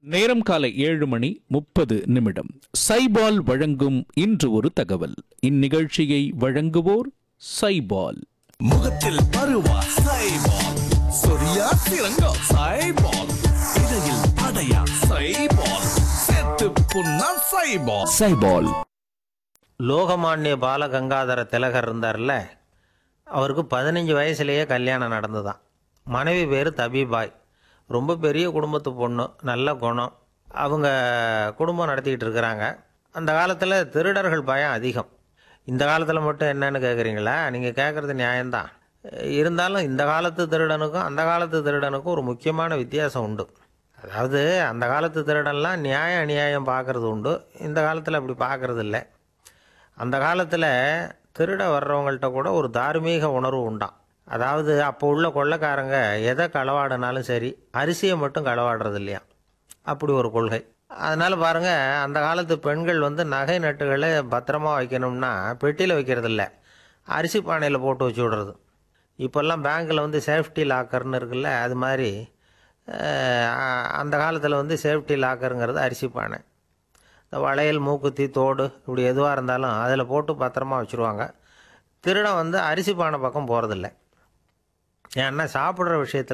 நேரம் காலை 7:30 சைபால் வழங்கும் இன்று ஒரு தகவல். இந்நிகழ்ச்சியை வழங்குவோர் சைபால். முகத்தில் பருவா சைபால், சொரியா சிறங்கா சைபால், இடையில் அடையா சைபால், செத்து புண்ணா சைபால். சைபால். லோகமானிய பாலகங்காதர திலகர் இருந்தார்ல, அவருக்கு 15 வயசுலேயே கல்யாணம் நடந்துதான். மனைவி பேர் தபிபாய். ரொம்ப பெரிய குடும்பத்து பொண்ணு, நல்ல குணம். அவங்க குடும்பம் நடத்திக்கிட்டு இருக்கிறாங்க. அந்த காலத்தில் திருடர்கள் பயம் அதிகம். இந்த காலத்தில் மட்டும் என்னன்னு கேட்குறீங்களா? நீங்கள் கேட்குறது நியாயம்தான். இருந்தாலும் இந்த காலத்து திருடனுக்கும் அந்த காலத்து திருடனுக்கும் ஒரு முக்கியமான வித்தியாசம் உண்டு. அதாவது அந்த காலத்து திருடன்லாம் நியாயம் அநியாயம் பார்க்குறது உண்டு, இந்த காலத்தில் அப்படி பார்க்குறது இல்லை. அந்த காலத்தில் திருட வர்றவங்கள்ட்ட கூட ஒரு தார்மீக உணர்வு உண்டாம். அதாவது அப்போ உள்ள கொள்ளைக்காரங்க எதை களவாடினாலும் சரி, அரிசியை மட்டும் களவாடுறது இல்லையா, அப்படி ஒரு கொள்கை. அதனால் பாருங்கள், அந்த காலத்து பெண்கள் நகை நட்டுகளை பத்திரமா வைக்கணும்னா பெட்டியில் வைக்கிறது இல்லை, அரிசி பானையில் போட்டு வச்சு விடுறது. இப்போல்லாம் பேங்க்கில் சேஃப்டி லாக்கர்னு இருக்குல்ல, அது மாதிரி அந்த காலத்தில் சேஃப்டி லாக்கருங்கிறது அரிசி பானை. இந்த வளையல், மூக்குத்தி, தோடு இப்படி எதுவாக இருந்தாலும் அதில் போட்டு பத்திரமா வச்சுருவாங்க. திருடன் அரிசி பானை பக்கம் போகிறதில்ல. ஏன்னா சாப்பிட்ற விஷயத்தில்